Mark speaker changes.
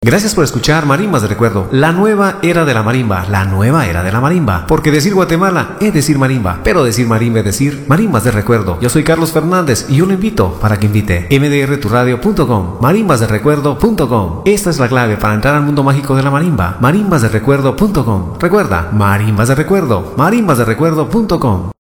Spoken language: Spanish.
Speaker 1: Gracias por escuchar Marimbas de Recuerdo, la nueva era de la marimba, la nueva era de la marimba. Porque decir Guatemala es decir marimba, pero decir marimba es decir Marimbas de Recuerdo. Yo soy Carlos Fernández y yo lo invito para que invite. mdrturadio.com, marimbasderecuerdo.com. Esta es la clave para entrar al mundo mágico de la marimba. marimbasderecuerdo.com. Recuerda, Marimbas de Recuerdo, marimbasderecuerdo.com.